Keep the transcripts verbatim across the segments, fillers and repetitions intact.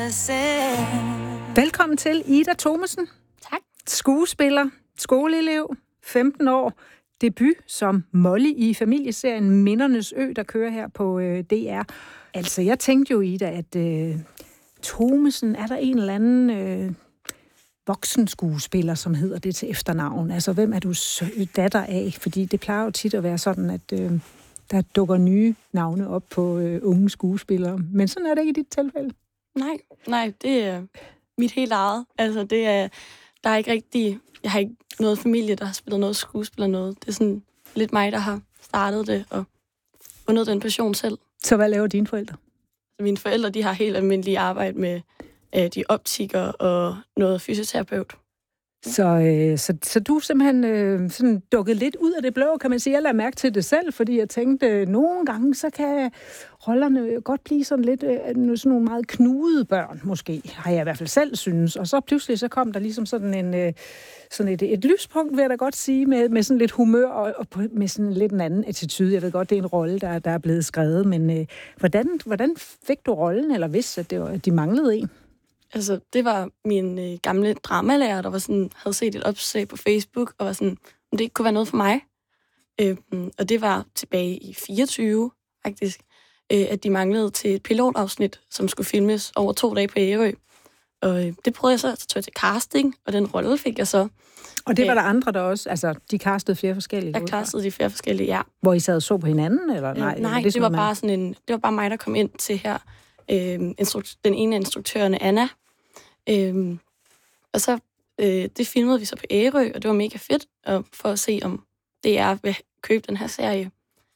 Velkommen til Ida Thomesen. Tak. Skuespiller, skoleelev, femten år. Debut som Molly i familieserien Mindernes Ø, der kører her på øh, D R. Altså, jeg tænkte jo, Ida, at øh, Thomesen, er der en eller anden øh, voksenskuespiller, som hedder det til efternavn? Altså, hvem er du datter af? Fordi det plejer jo tit at være sådan, at øh, der dukker nye navne op på øh, unge skuespillere. Men sådan er det ikke i dit tilfælde. Nej, nej, det er mit helt eget. Altså, det er, der er ikke rigtig, jeg har ikke noget familie, der har spillet noget skuespil eller noget. Det er sådan lidt mig, der har startet det og fundet den passion selv. Så hvad laver dine forældre? Mine forældre, de har helt almindelige arbejde med øh, de optikere og noget fysioterapeut. Så, øh, så, så du simpelthen øh, sådan dukket lidt ud af det blå, kan man sige. Jeg lader mærke til det selv, fordi jeg tænkte, øh, nogle gange, så kan rollerne godt blive sådan lidt, øh, sådan nogle meget knudede børn, måske, har jeg i hvert fald selv synes. Og så pludselig, så kom der ligesom sådan en, øh, sådan et, et lyspunkt, vil jeg da godt sige, med, med sådan lidt humør og, og med sådan lidt en anden attitude. Jeg ved godt, det er en rolle, der, der er blevet skrevet, men øh, hvordan, hvordan fik du rollen, eller vidste, at, det var, at de manglede en? Altså, det var min øh, gamle dramalærer, der var sådan, havde set et opslag på Facebook, og var sådan, om det ikke kunne være noget for mig. Øh, og det var tilbage i fireogtyve, faktisk, øh, at de manglede til et pilotafsnit, som skulle filmes over to dage på Ærø. Og øh, det prøvede jeg så, så tog jeg til casting, og den rolle fik jeg så. Og det var der andre, der også, altså, de castede flere forskellige? Jeg castede de flere forskellige, ja. Hvor I sad og så på hinanden, eller nej? Øh, nej, det, det var bare sådan en, det var bare mig, der kom ind til her. Øh, instrukt, den ene af instruktørerne, Anna. Øhm, og så, øh, det filmede vi så på Ærø, og det var mega fedt og for at se, om D R vil købe den her serie.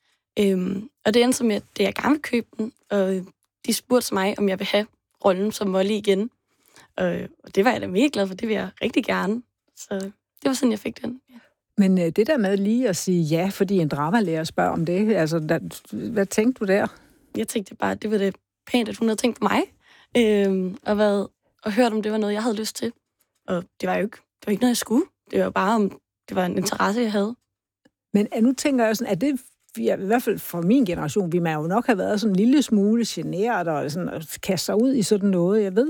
Øhm, og det endte så med, at D R gerne vil købe den, og de spurgte mig, om jeg vil have rollen som Molly igen. Og, og det var jeg da mega glad for, det vil jeg rigtig gerne. Så det var sådan, jeg fik den. Ja. Men øh, det der med lige at sige ja, fordi en dramalærer spørger om det, altså, der, hvad tænkte du der? Jeg tænkte bare, det var det pænt, at hun havde tænkt på mig, øhm, og været og hørt, om det var noget, jeg havde lyst til. Og det var jo ikke, det var ikke noget, jeg skulle. Det var bare, om det var en interesse, jeg havde. Men nu tænker jeg sådan, at det, ja, i hvert fald for min generation, vi må jo nok have været sådan en lille smule generet og sådan, at kaste sig ud i sådan noget. Jeg ved,